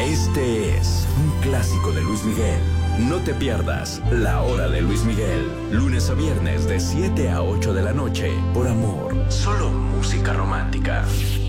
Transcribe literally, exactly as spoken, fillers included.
Este es un clásico de Luis Miguel. No te pierdas La Hora de Luis Miguel. Lunes a viernes de siete a ocho de la noche. Por Amor. Solo música romántica.